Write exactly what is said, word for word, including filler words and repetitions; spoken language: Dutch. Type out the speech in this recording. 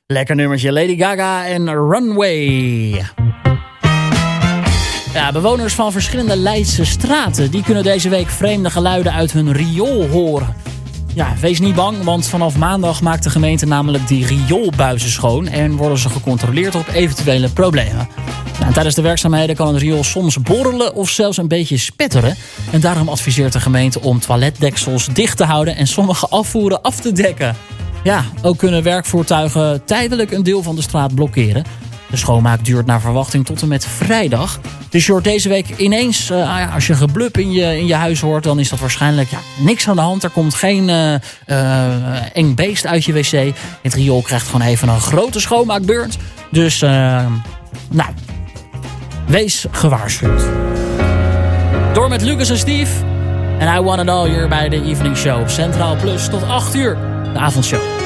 Lekker nummertje, Lady Gaga en Runway. Ja, bewoners van verschillende Leidse straten die kunnen deze week vreemde geluiden uit hun riool horen. Ja, wees niet bang, want vanaf maandag maakt de gemeente namelijk die rioolbuizen schoon en worden ze gecontroleerd op eventuele problemen. Nou, tijdens de werkzaamheden kan het riool soms borrelen of zelfs een beetje spetteren. En daarom adviseert de gemeente om toiletdeksels dicht te houden en sommige afvoeren af te dekken. Ja, ook kunnen werkvoertuigen tijdelijk een deel van de straat blokkeren. De schoonmaak duurt naar verwachting tot en met vrijdag. Dus je hoort deze week ineens, uh, als je geblub in je, in je huis hoort, dan is dat waarschijnlijk ja, niks aan de hand. Er komt geen uh, uh, eng beest uit je wc. Het riool krijgt gewoon even een grote schoonmaakbeurt. Dus, uh, nou, wees gewaarschuwd. Door met Lucas en Steve. En I Want It All hier bij de Evening Show. Centraal Plus tot acht uur. De avondshow.